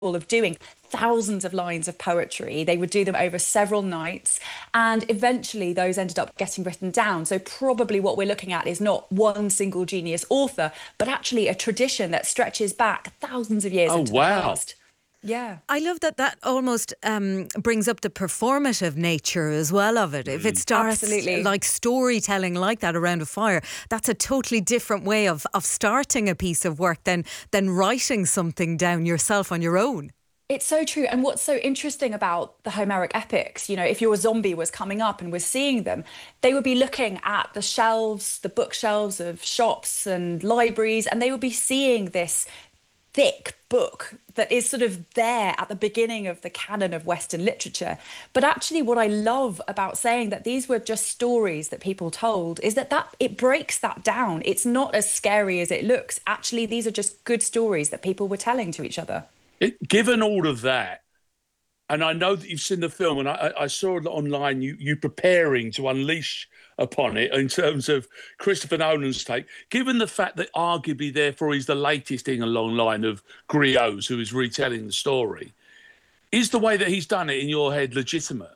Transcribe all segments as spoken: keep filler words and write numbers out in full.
of doing thousands of lines of poetry. They would do them over several nights, and eventually those ended up getting written down. So, probably what we're looking at is not one single genius author, but actually a tradition that stretches back thousands of years Oh, into the wow. past. Yeah. I love that that almost um, brings up the performative nature as well of it. If it starts Absolutely. like storytelling like that around a fire, that's a totally different way of, of starting a piece of work than, than writing something down yourself on your own. It's so true. And what's so interesting about the Homeric epics, you know, if your zombie was coming up and was seeing them, they would be looking at the shelves, the bookshelves of shops and libraries, and they would be seeing this thick book that is sort of there at the beginning of the canon of Western literature. But actually, what I love about saying that these were just stories that people told is that, that it breaks that down. It's not as scary as it looks. Actually, these are just good stories that people were telling to each other. It, given all of that, and I know that you've seen the film, and I, I saw it online, you, you preparing to unleash upon it in terms of Christopher Nolan's take, given the fact that arguably, therefore, he's the latest in a long line of griots who is retelling the story, is the way that he's done it in your head legitimate?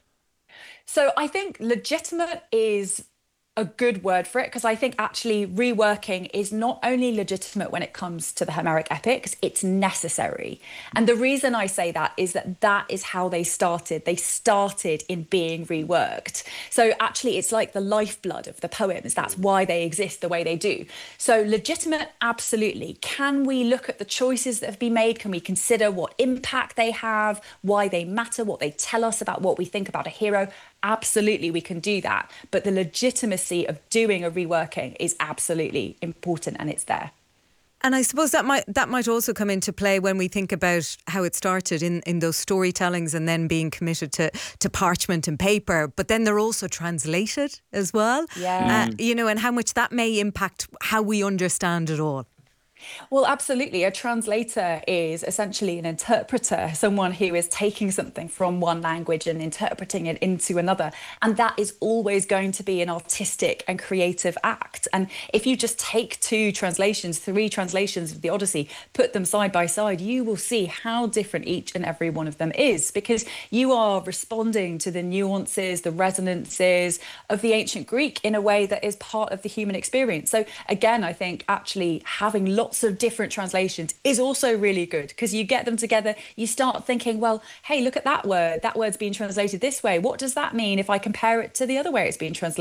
So I think legitimate is a good word for it, because I think actually reworking is not only legitimate when it comes to the Homeric epics, it's necessary. And the reason I say that is that that is how they started. They started in being reworked. So actually it's like the lifeblood of the poems. That's why they exist the way they do. So legitimate, absolutely. Can we look at the choices that have been made? Can we consider what impact they have, why they matter, what they tell us about what we think about a hero? Absolutely, we can do that. But the legitimacy of doing a reworking is absolutely important, and it's there. And I suppose that might that might also come into play when we think about how it started in, in those storytellings and then being committed to, to parchment and paper. But then they're also translated as well. Yeah. Uh, you know, and how much that may impact how we understand it all. Well, absolutely. A translator is essentially an interpreter, someone who is taking something from one language and interpreting it into another. And that is always going to be an artistic and creative act. And if you just take two translations, three translations of the Odyssey, put them side by side, you will see how different each and every one of them is, because you are responding to the nuances, the resonances of the ancient Greek in a way that is part of the human experience. So again, I think actually having lots of different translations is also really good, because you get them together, you start thinking, well, hey, look at that word, that word's being translated this way, what does that mean if I compare it to the other way it's being translated?